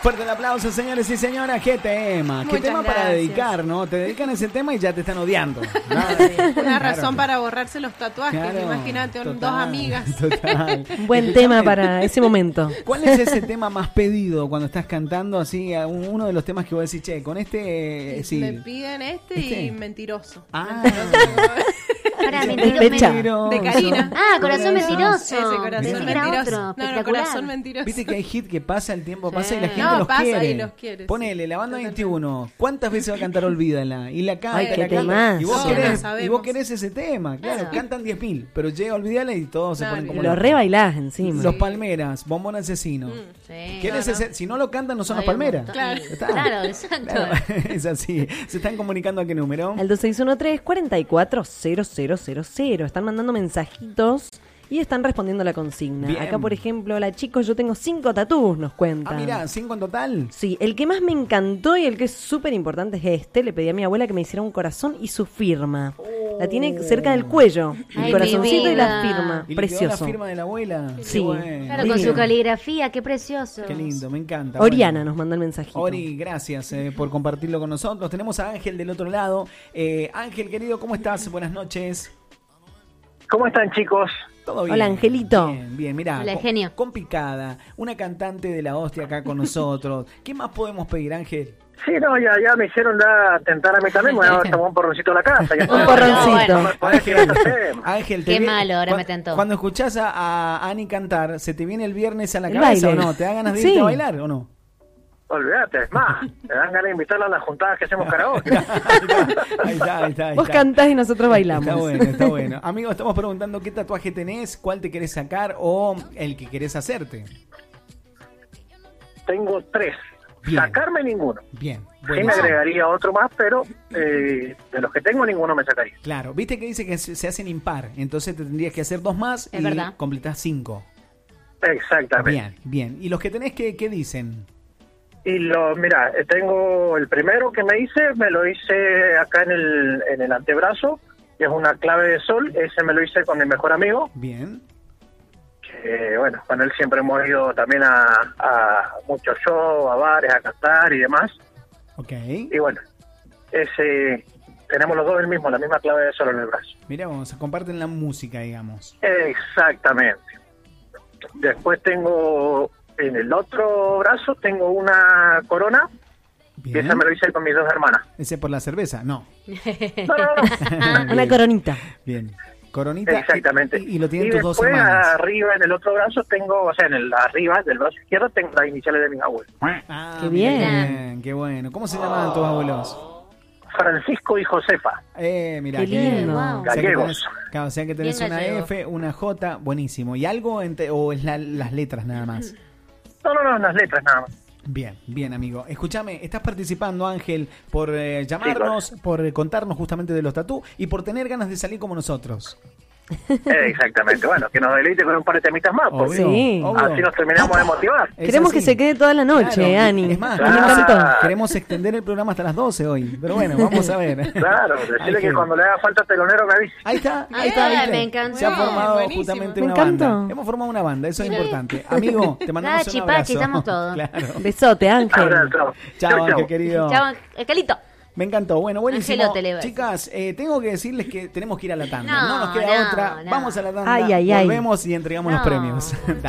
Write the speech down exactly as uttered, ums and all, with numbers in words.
Fuerte el aplauso, señores y señoras. ¿Qué tema? ¿Qué Muchas tema para gracias. dedicar, no? Te dedican ese tema y ya te están odiando. ¿no? Una Claro. razón para borrarse los tatuajes. Claro, Imagínate, un- dos total, amigas. Total. Un buen Escuchame, tema para ese momento. ¿Cuál es ese tema más pedido cuando estás cantando así? a un- Uno de los temas que vos decís, che, con este, eh, sí. Me piden este, ¿Este? y mentiroso. Ah. Para Ese mentiroso. fecha. mentiroso. De Karina. Ah, corazón mentiroso. Ese corazón Pensé que era mentiroso. otro, No, no, espectacular. corazón mentiroso. Viste que hay hit que pasa, el tiempo pasa y la Sí. gente No, los pasa quiere. y los quiere, sí. Ponele, la banda Totalmente. veintiuno. ¿Cuántas veces va a cantar Olvídala? Y la canta, Ay, y qué la canta. temazo. Y vos, Todos querés, lo y sabemos. vos querés ese tema. Claro, Claro. cantan diez mil, pero llega Olvídala y todos se No, ponen como Lo locos. re bailás encima. Los Palmeras, Bombón Asesino. Sí. ¿Quién es no, no. ese? Si no lo cantan, no son los Hay un Palmeras. montón. Claro. Está. Claro, exacto. Claro, es así. ¿Se están comunicando a qué número? Al dos seis uno tres, cuatro cuatro cero cero cero cero. Están mandando mensajitos y están respondiendo la consigna. Bien. Acá, por ejemplo, hola chicos, yo tengo cinco tatús, nos cuentan. Ah, mira, cinco en total. Sí, el que más me encantó y el que es súper importante es este. Le pedí a mi abuela que me hiciera un corazón y su firma. La tiene cerca del cuello. El Ay, corazoncito mi y la vida. firma. Y le quedó Precioso. la firma de la abuela. Qué Sí. bueno. Claro, con Divino. su caligrafía, qué precioso. Qué lindo, me encanta. Oriana Bueno. nos manda el mensajito. Ori, gracias eh, por compartirlo con nosotros. Tenemos a Ángel del otro lado. Eh, Ángel, querido, ¿cómo estás? Buenas noches. ¿Cómo están, chicos? ¿Todo bien? Hola, Angelito. Bien, bien, mirá. Hola, con- genio. Complicada, una cantante de la hostia acá con nosotros. ¿Qué más podemos pedir, Ángel? Sí, no, ya, ya me hicieron ya tentar a mí también, me voy a tomar un porroncito a la casa. Ya Un está. porroncito. No, podés tirar ese tema. Ángel, Qué vi- malo, ahora cu- me tentó. Cuando escuchás a, a Ani cantar, ¿se te viene el viernes a la El cabeza baile. o no? ¿Te da ganas de Sí. irte a bailar o no? Olvídate, es más, me dan ganas de invitarla a las juntadas que hacemos karaoke. ahí está, ahí está. Ahí Vos está. cantás y nosotros bailamos. Está bueno, está bueno. Amigo, estamos preguntando qué tatuaje tenés, cuál te querés sacar o el que querés hacerte. Tengo tres. Bien. Sacarme ninguno. Bien, Sí me buenísimo. agregaría otro más, pero eh, de los que tengo ninguno me sacaría. Claro, viste que dice que se se hacen impar, entonces te tendrías que hacer dos más Es y verdad. completás cinco. Exactamente. Bien, bien. ¿Y los que tenés qué, qué dicen? Y lo, mira, eh, tengo el primero que me hice, me lo hice acá en el, en el antebrazo, que es una clave de sol, ese me lo hice con mi mejor amigo, Bien. que bueno, con él siempre hemos ido también a, a muchos shows, a bares, a cantar y demás, Ok. y bueno, ese tenemos los dos el mismo, la misma clave de sol en el brazo. Mira, vamos, comparten la música, digamos. Exactamente. Después tengo, en el otro brazo tengo una corona, que Bien. esa me lo hice con mis dos hermanas. ¿Ese por la cerveza? No. No, no, no. Una coronita. Bien. Coronita. Exactamente. Y, y lo tienen y tus dos después, hermanas. arriba en el otro brazo tengo, o sea, en el arriba del brazo izquierdo tengo las iniciales de mis abuelos. Ah, Qué mira, bien. Qué bueno. ¿Cómo se llamaban tus abuelos? Francisco y Josefa. Eh, mira, Qué lindo. Wow. O sea que Gallegos. tenés, claro, o sea que tenés Bien una gallego. F, una J, buenísimo. ¿Y algo entre, o es la- las letras nada más? No, no, no, las letras nada más. Bien, bien, amigo. Escúchame, estás participando, Ángel, por eh, llamarnos, por eh, contarnos justamente de los tatú y por tener ganas de salir como nosotros. Eh, exactamente. Bueno, que nos deleite con un par de temitas más, porque Obvio, Sí. obvio. así nos terminamos de motivar. Es Queremos así. que se quede toda la noche, Claro, Ani. Es más, Me Claro. encantó. queremos extender el programa hasta las doce hoy. Pero bueno, vamos a ver. Claro, decirle Ángel. que cuando le haga falta telonero me avise. Ahí está, ahí Bien, está. ¿viste? me encantó. Se ha formado Buenísimo. justamente Me una encantó. banda. Hemos formado una banda, eso es importante. Amigo, te mandamos Nada, un chipachi, abrazo. estamos todos. Claro. Besote, Ángel. Chao, Chao, Ángel, querido. Chao, Angelito. Me encantó. Bueno, buenísimo. Angelote le iba a decir. Chicas, eh, tengo que decirles que tenemos que ir a la tanda. No, No, nos queda no, otra. no. Vamos a la tanda. Ay, ay, ay. Volvemos y entregamos los No. premios.